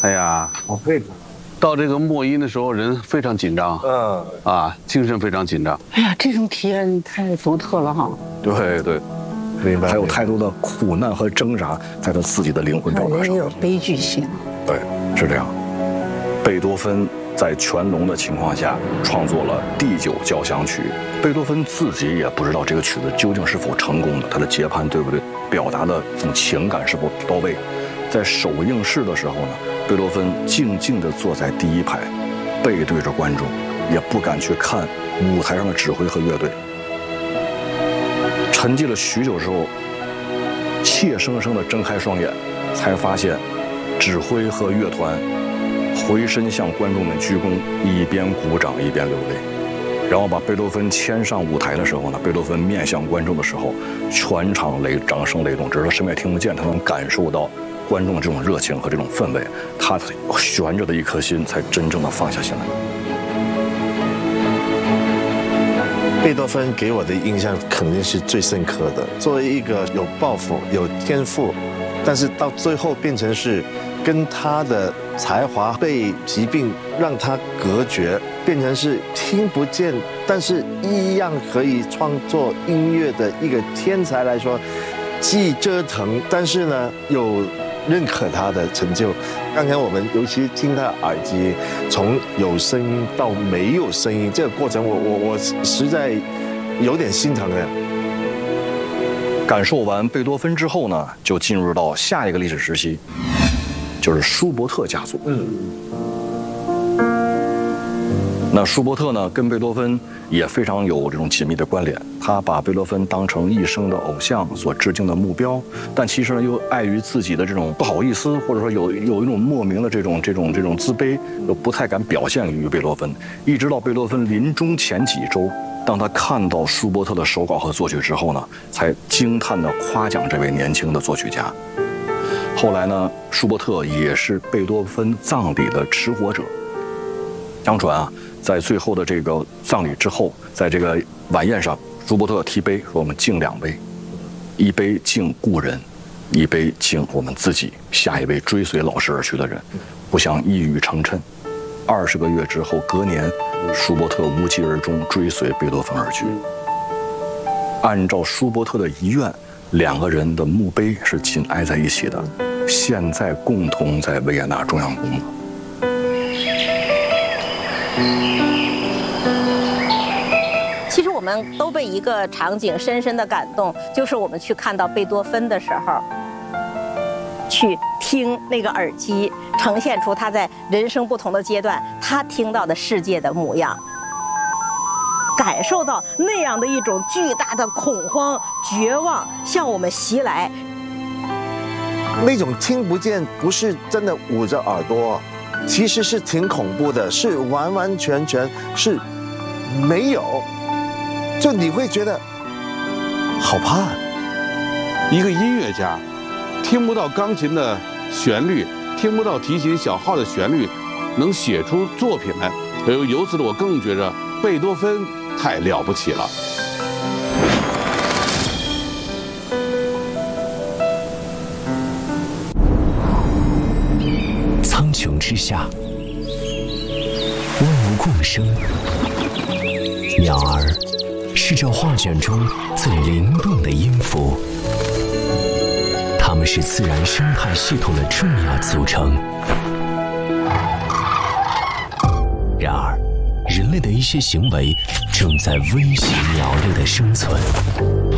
哎呀， 好佩服。 到这个末音的时候，人非常紧张，精神非常紧张。 哎呀，这种体验太独特了哈。 对对， 明白。 还有太多的苦难和挣扎，在他自己的灵魂表达上。 也有悲剧性。 对，是这样。贝多芬在全聋的情况下创作了第9交响曲。贝多芬自己也不知道这个曲子究竟是否成功的，他的节拍对不对，表达的这种情感是否到位。在首映式的时候呢，贝多芬静静地坐在第1排，背对着观众，也不敢去看舞台上的指挥和乐队。沉寂了许久之后，怯生生地睁开双眼，才发现指挥和乐团回身向观众们鞠躬，一边鼓掌一边流泪。然后把贝多芬牵上舞台的时候呢，贝多芬面向观众的时候，全场掌声雷动，只是他什么也听不见，他能感受到观众这种热情和这种氛围，他悬着的一颗心才真正的放下心来。 贝多芬给我的印象肯定是最深刻的。作为一个有抱负、有天赋，但是到最后变成是跟他的才华被疾病让他隔绝，变成是听不见，但是一样可以创作音乐的一个天才来说，既折腾，但是呢又认可他的成就。刚才我们尤其听他耳机从有声音到没有声音这个过程，我实在有点心疼的。 感受完贝多芬之后呢，就进入到下一个历史时期，就是舒伯特家族。那舒伯特呢，跟贝多芬也非常有这种紧密的关联。他把贝多芬当成一生的偶像所致敬的目标，但其实呢，又碍于自己的这种不好意思，或者说有一种莫名的这种自卑，又不太敢表现于贝多芬。一直到贝多芬临终前几周，当他看到舒伯特的手稿和作曲之后呢，才惊叹地夸奖这位年轻的作曲家。后来呢，舒伯特也是贝多芬葬礼的持火者。相传啊，在最后的这个葬礼之后，在这个晚宴上，舒伯特提杯说：“我们敬2杯，一杯敬故人，一杯敬我们自己，下一位追随老师而去的人，不想一语成谶。”20个月之后，隔年，舒伯特无疾而终，追随贝多芬而去。按照舒伯特的遗愿，2个人的墓碑是紧挨在一起的，现在共同在维也纳中央宫了。 其实我们都被一个场景深深的感动，就是我们去看到贝多芬的时候，去听那个耳机呈现出他在人生不同的阶段他听到的世界的模样，感受到那样的一种巨大的恐慌、绝望向我们袭来。 那种听不见不是真的捂着耳朵，其实是挺恐怖的，是完完全全是没有，就你会觉得好怕。 一个音乐家听不到钢琴的旋律，听不到提琴小号的旋律，能写出作品来，由此我更觉着贝多芬太了不起了。 苍穹之下，万物共生，鸟儿是这画卷中最灵动的音符，它们是自然生态系统的重要组成。然而，人类的一些行为正在威胁鸟类的生存。